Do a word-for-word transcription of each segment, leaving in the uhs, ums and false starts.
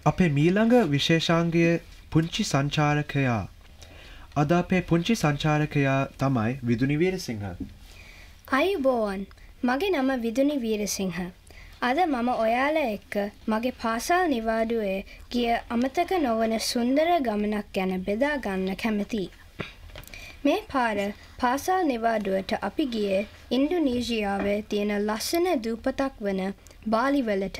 අපේ මීළඟ විශේෂාංගය පුංචි සංචාරකයා. අද අපේ පුංචි සංචාරකයා තමයි විදුනි වීරසිංහ. අයුබෝවන්, මගේ නම විදුනි වීරසිංහ. අද මම ඔයාලා එක්ක මගේ පාසල් නිවාඩුවේ ගිය අමතක නොවන සුන්දර ගමනක් ගැන බෙදා ගන්න කැමතියි. මේ පාර පාසල් නිවාඩුවට අපි ගියේ ඉන්දුනීසියාවේ තියෙන ලස්සන දූපතක් වන බාලිවලට.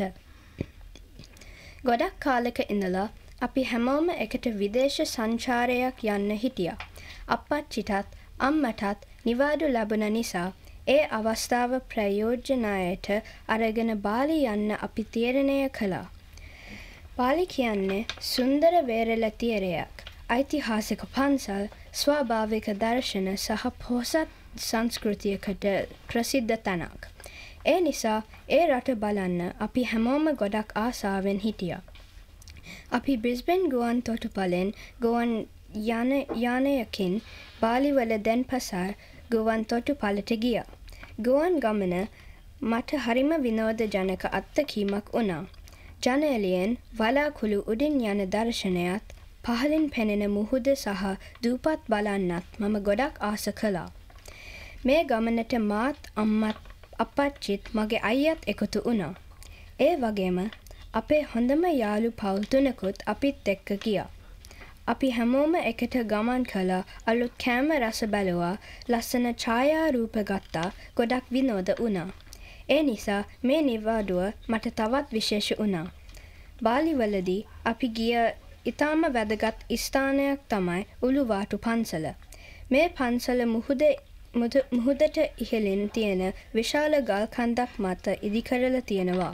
ගොඩක් කාලෙක ඉඳලා අපි හැමෝම එකට විදේශ සංචාරයක් යන්න හිටියා. අප්පච්චිටත් අම්මටත් නිවාඩු ලැබුණ නිසා ඒ අවස්ථාව ප්‍රයෝජනයට අරගෙන බාලි යන්න අපි තීරණය කළා. බාලි කියන්නේ සුන්දර වේරළ තීරයක්, ඓතිහාසික පන්සල්, ස්වාභාවික දර්ශන සහ පොහොසත් සංස්කෘතියකට ප්‍රසිද්ධ තැනක්. ඒ නිසා ඒ රට බලන්න අපි හැමෝම ගොඩක් ආසාවෙන් හිටියා. අපි බ්‍රිස්බේන් ගුවන් තොටුපළෙන් ගුවන් යානයකින් බාලිවල දෙන්පසාර ගුවන් තොටුපළට ගියා. ගුවන් ගමන මට හරිම විනෝදජනක අත්දැකීමක් වුණා. ජනේලයෙන් වලාකුළු උඩින් යන දර්ශනයත්, පහළින් පෙනෙන මුහුද සහ දූපත් බලන්නත් මම ගොඩක් ආස කළා. මේ ගමනට මාත් අම්මත් අප්පච්චිත් මගේ අයියත් එකතු වුණා. ඒ වගේම අපේ හොඳම යාළු පවුල් තුනකුත් අපිත් එක්ක ගියා. අපි හැමෝම එකට ගමන් කළා, අලුත් කෑම රස බැලුවා, ලස්සන ඡායාරූප ගත්තා, ගොඩක් විනෝද වුණා. ඒ නිසා මේ නිවාඩුව මට තවත් විශේෂ වුණා. බාලිවලදී අපි ගිය ඉතාම වැදගත් ස්ථානයක් තමයි උළුවාටු පන්සල. මේ පන්සල මුහුද මුහුදට ඉහළින් තියෙන විශාල ගල් කන්දක් මත ඉදිකරලා තියෙනවා.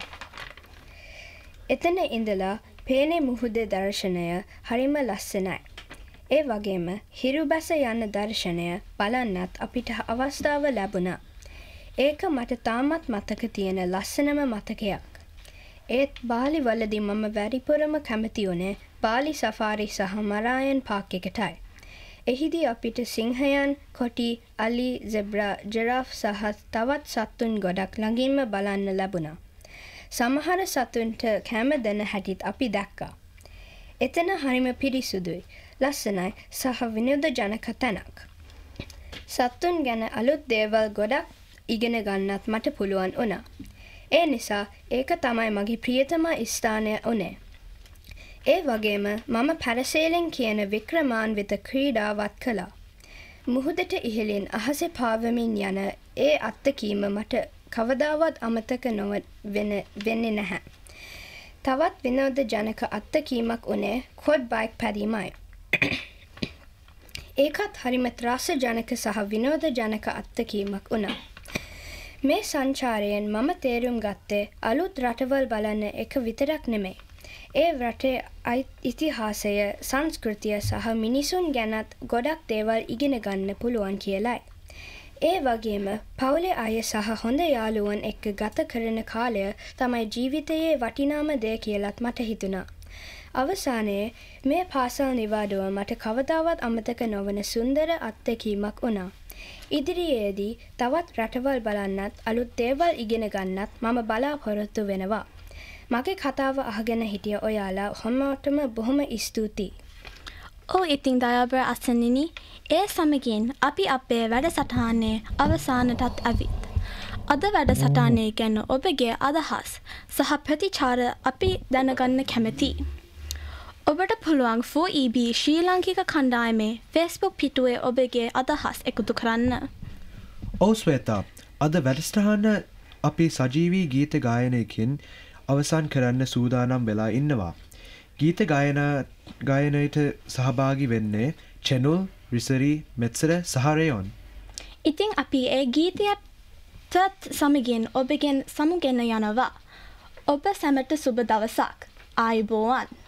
එතන ඉඳලා පේනේ මුහුදේ දර්ශනය හරිම ලස්සනයි. ඒ වගේම හිරුබැස යන දර්ශනය බලන්නත් අපිට අවස්ථාව ලැබුණා. ඒක මට තාමත් මතක තියෙන ලස්සනම මතකයක්. ඒත් බාලිවලදී මම වැඩිපුරම කැමති වුණේ බාලි සෆාරි සහ මරායන් පාක් එකටයි. එහිදී අපිට සිංහයන්, කොටි, අලි, සෙබ්‍රා, ජිරාෆ් සහ තවත් සත්තුන් ගොඩක් ළඟින්ම බලන්න ලැබුණා. සමහර සතුන්ට කැම දෙන හැටිත් අපි දැක්කා. එතන හරිම පිරිසුදුයි, ලස්සනයි සහ විනෝදජනක තැනක්. සත්තුන් ගැන අලුත් දේවල් ගොඩක් ඉගෙන ගන්නත් මට පුළුවන් වුණා. ඒ නිසා ඒක තමයි මගේ ප්‍රියතම ස්ථානය වුණේ. ඒ වගේම මම පැරසේලින් කියන වික්‍රමාන්විත ක්‍රීඩාවත් කළා. මුහුදට ඉහළින් අහසේ පාවමින් යන ඒ අත්දැකීම මට කවදාවත් අමතක වෙන්නේ නැහැ. තවත් විනෝදජනක අත්දැකීමක් වුණේ quad bike පැදීමයි. ඒකත් හරිම ත්‍රාසජනක සහ විනෝදජනක අත්දැකීමක් වුණා. මේ සංචාරයෙන් මම තේරුම් ගත්තේ අලුත් රටවල් බලන්න එක විතරක් නෙමෙයි. ඒ රටේ ඉතිහාසය, සංස්කෘතිය සහ මිනිසුන් ගැනත් ගොඩක් දේවල් ඉගෙන ගන්න පුළුවන් කියලයි. ඒ වගේම පවුලේ අය සහ හොඳ යාළුවන් එක්ක ගත කරන කාලය තමයි ජීවිතයේ වටිනාම දේ කියලත් මට හිතුණා. අවසානයේ මේ පාසල් නිවාඩුව මට කවදාවත් අමතක නොවන සුන්දර අත්දැකීමක් වුණා. ඉදිරියේදී තවත් රටවල් බලන්නත්, අලුත් දේවල් ඉගෙන ගන්නත් මම බලාපොරොත්තු වෙනවා. මගේ කතාව අහගෙන හිටිය ඔයාලා හැමෝටම බොහොම ස්තුතියි. ඔව් ඉතින් දයාබර අසන්නිනි, ඒ සමගින් අපි අපේ වැඩසටහනේ අවසානටත් ඇවිත්. අද වැඩසටහනේ ගැන ඔබගේ අදහස් සහ ප්‍රතිචාර අපි දැනගන්න කැමතියි. ඔබට පුළුවන් ෆෝ ඊ බී ශ්‍රී ලාංකික කණ්ඩායමේ Facebook පිටුවේ ඔබගේ අදහස් එකතු කරන්න. ඔව් ශ්වේතා, අද වැඩසටහන අපි සජීවී ගීත ගායනයකින් අවසන් කරන්න සූදානම් වෙලා ඉන්නවා. ගීත ගායන ගායනයට සහභාගී වෙන්නේ චෙනුල්, රිසරි, මෙත්සර සහ රේයොන්. ඉතින් අපි ඒ ගීතයත් සමගින් ඔබගෙන් සමුගෙන යනවා. ඔබ සැමට සුබ දවසක්. ආයුබෝවන්.